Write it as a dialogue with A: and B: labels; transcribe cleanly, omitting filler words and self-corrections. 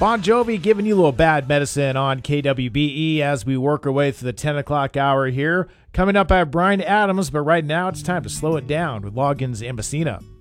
A: Bon Jovi giving you a little bad medicine on KWBE as we work our way through the 10 o'clock hour here. Coming up, I have Bryan Adams, but right now it's time to slow it down with Loggins and Messina.